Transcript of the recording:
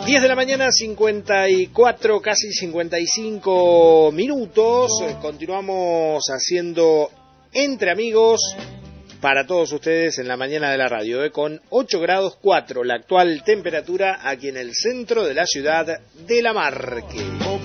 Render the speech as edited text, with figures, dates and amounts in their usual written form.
10 de la mañana, 54, casi 55 minutos. Continuamos haciendo Entre Amigos para todos ustedes en la mañana de la radio, con 8 grados 4 la actual temperatura aquí en el centro de la ciudad de La Marque.